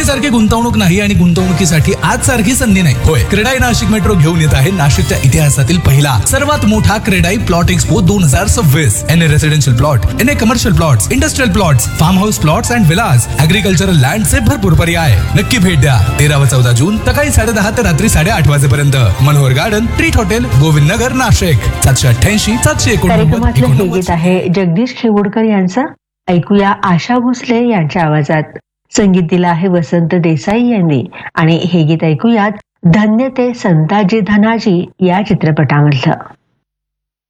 पूर्वीसारखी गुंतवणूक नाही आणि गुंतवणुकीसाठी आज सारखी संधी नाही. होय, क्रेडाई नाशिक मेट्रो घेऊन येत आहे नाशिकच्या इतिहासातील पहिला सर्वात मोठा क्रेडाई प्लॉट एक्सपो 2026. एने रेसिडेन्शियल प्लॉट, एने commercial plots, industrial plots, form house plots and Vilas, agricultural लँडचे भरपूर पर्याय. नक्की भेट द्या. 13 व 14 जून सकाळी 10:30 ते रात्री 8:30 वाजेपर्यंत. Manohar garden, treat hotel, Govind Nagar, Nashik. 788 789. कार्यक्रमातलं हे गीत आहे जगदीश खेवोडकर यांचं. ऐकूया आशा भोसले यांच्या आवाजात. संगीत दिलं आहे वसंत देसाई यांनी आणि हे गीत ऐकूयात धन्य ते संताजी धनाजी या चित्रपटामधलं.